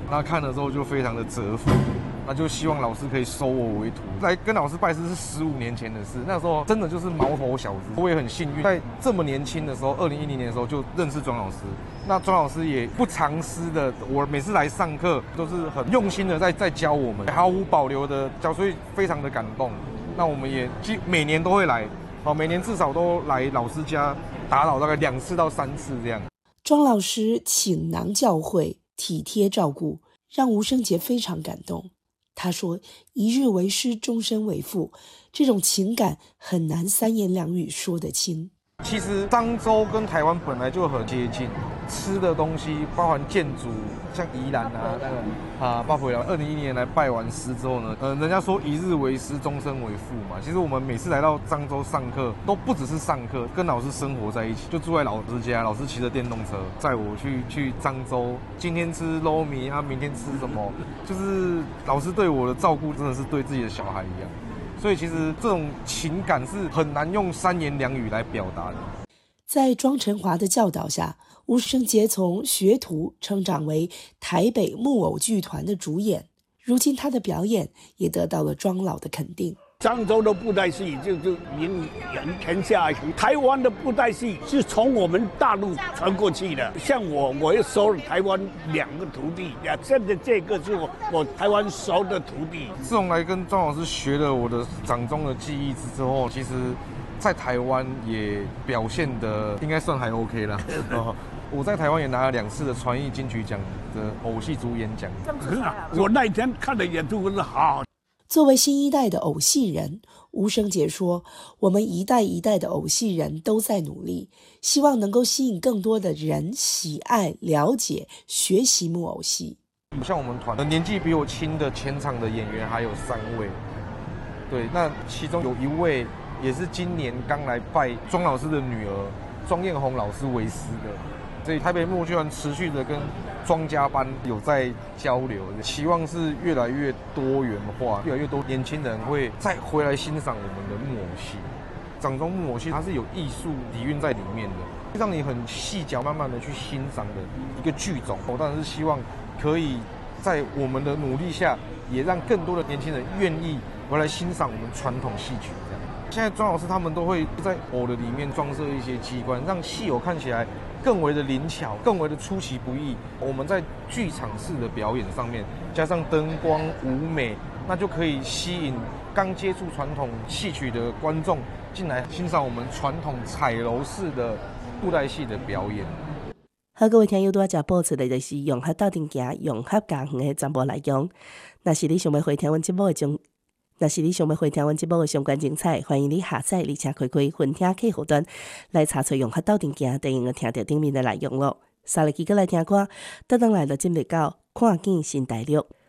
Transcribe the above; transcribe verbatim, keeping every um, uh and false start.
那看了之后就非常的折服。那就希望老师可以收我为徒。来跟老师拜师是十五年前的事，那时候真的就是毛头小子。我也很幸运，在这么年轻的时候，二零一零年的时候就认识庄老师。那庄老师也不藏私的，我每次来上课都是很用心的在在教我们，毫无保留的教，所以非常的感动。那我们也每年都会来，好，每年至少都来老师家打扰大概两次到三次这样。 庄老师倾囊教诲，体贴照顾，让吴声杰非常感动。他说：“一日为师，终身为父，这种情感很难三言两语说得清。” 其实漳州跟台湾本来就很接近，吃的东西包含建筑，像宜兰啊那个啊，巴回来二零一零年来拜完师之后呢，呃，人家说一日为师，终身为父嘛。其实我们每次来到漳州上课，都不只是上课，跟老师生活在一起，就住在老师家，老师骑着电动车载我去去漳州，今天吃捞米啊，明天吃什么，就是老师对我的照顾真的是对自己的小孩一样。所以其实这种情感是很难用三言两语来表达的。 在庄成华的教导下，吴声杰从学徒成长为台北木偶剧团的主演。如今他的表演也得到了庄老的肯定。 漳州的布袋戏就就名扬天下，台湾的布袋戏是从我们大陆传过去的。像我，我也收了台湾两个徒弟，呀，现在这个是我我台湾收的徒弟。 自从来跟庄老师学了我的掌中的技艺之后，其实在台湾也表现的应该算还 OK 啦。我在台湾也拿了两次的传艺金曲奖的偶戏主演奖。 我那一天看的演出是好。 作为新一代的偶戏人，吴声杰说：“我们一代一代的偶戏人都在努力，希望能够吸引更多的人喜爱、了解、学习木偶戏。” 像我们团年纪比我轻的前场的演员还有三位，对，那其中有一位也是今年刚来拜庄老师的女儿庄艳红老师为师的。所以台北木偶剧团持续的跟庄家班有在交流，期望是越来越多元化，越来越多年轻人会再回来欣赏我们的木偶戏。掌中木偶戏它是有艺术底蕴在里面的，让你很细嚼慢慢的去欣赏的一个剧种。我当然是希望可以在我们的努力下，也让更多的年轻人愿意回来欣赏我们传统戏曲。这样，现在庄老师他们都会在偶的里面装设一些机关，让戏偶看起来更为的灵巧，更为的出其不意。我们在剧场式的表演上面加上灯光舞美，那就可以吸引刚接触传统戏曲的观众进来欣赏我们传统彩楼式的布袋戏的表演。 好，各位听友拄仔才播出来就是融合斗阵行、融合家园的节目内容。若是你想要回听阮节目的种，若是你想要回听阮节目的相关精彩，欢迎你下载而且开开分听客户端来查找融合斗阵行，就用听到顶面的内容咯。三日期过来听歌，倒转来就进入到看见新大陆。